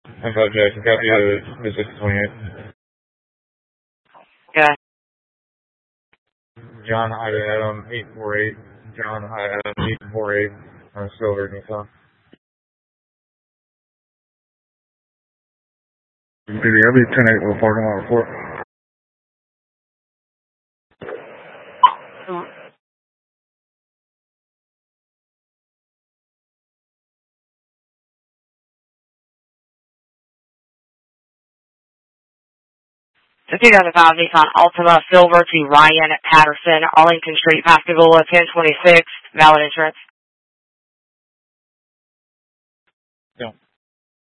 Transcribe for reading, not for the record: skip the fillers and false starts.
I'm about Jackson County, Mississippi 28. Okay. John Ida Adam 848. John Ida Adam 848. On Silver, Nissan. BBW 10-8 with parking lot report. The 2005 Nissan Altima Silver to Ryan Patterson, Arlington Street, Pascagoula, 1026, valid insurance.